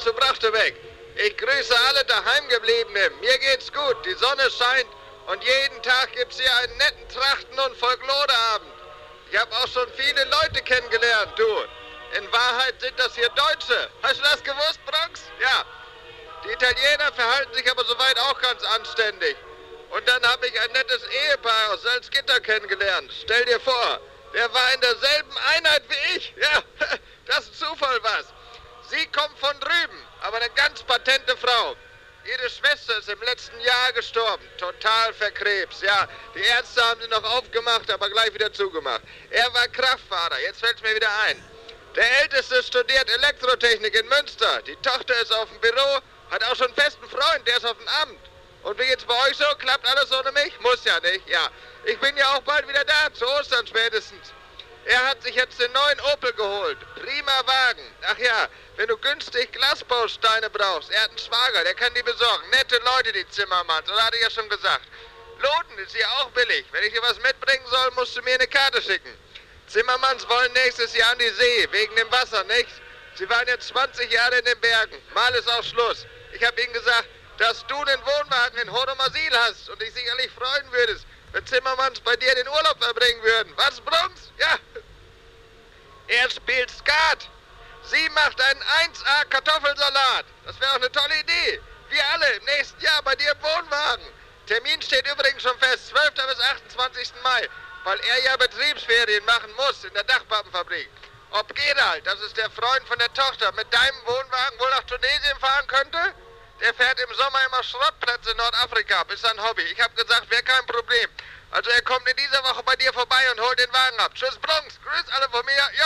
zu Brachteweg. Ich grüße alle Daheimgebliebenen. Mir geht's gut, die Sonne scheint und jeden Tag gibt's hier einen netten Trachten- und Folkloreabend. Ich habe auch schon viele Leute kennengelernt, du. In Wahrheit sind das hier Deutsche. Hast du das gewusst, Bronx? Ja. Die Italiener verhalten sich aber soweit auch ganz anständig. Und dann habe ich ein nettes Ehepaar aus Salzgitter kennengelernt. Stell dir vor, der war in derselben Einheit wie ich. Ja, das ist Zufall was. Sie kommt von drüben, aber eine ganz patente Frau. Ihre Schwester ist im letzten Jahr gestorben, total verkrebs. Ja, die Ärzte haben sie noch aufgemacht, aber gleich wieder zugemacht. Er war Kraftfahrer, jetzt fällt's mir wieder ein. Der Älteste studiert Elektrotechnik in Münster. Die Tochter ist auf dem Büro, hat auch schon einen festen Freund, der ist auf dem Amt. Und wie geht's bei euch so? Klappt alles ohne mich? Muss ja nicht, ja. Ich bin ja auch bald wieder da, zu Ostern spätestens. Er hat sich jetzt den neuen Opel geholt. Prima Wagen. Ach ja, wenn du günstig Glasbausteine brauchst, er hat einen Schwager, der kann die besorgen. Nette Leute, die Zimmermanns, oder hatte ich ja schon gesagt. Loten ist hier auch billig. Wenn ich dir was mitbringen soll, musst du mir eine Karte schicken. Zimmermanns wollen nächstes Jahr an die See, wegen dem Wasser, nicht? Sie waren jetzt 20 Jahre in den Bergen. Mal ist auch Schluss. Ich habe ihnen gesagt, dass du den Wohnwagen in Hodomasil hast und dich sicherlich freuen würdest, wenn Zimmermanns bei dir den Urlaub verbringen würden. Was, Brunks? Ja. Er spielt Skat. Sie macht einen 1A Kartoffelsalat. Das wäre auch eine tolle Idee. Wir alle im nächsten Jahr bei dir im Wohnwagen. Termin steht übrigens schon fest, 12. bis 28. Mai, weil er ja Betriebsferien machen muss in der Dachpappenfabrik. Ob Gerald, das ist der Freund von der Tochter, mit deinem Wohnwagen wohl nach Tunesien fahren könnte? Der fährt im Sommer immer Schrottplätze in Nordafrika, ist sein Hobby. Ich habe gesagt, wäre kein Problem. Also er kommt in dieser Woche bei dir vorbei und holt den Wagen ab. Tschüss, Bronx, grüß alle von mir. Ja.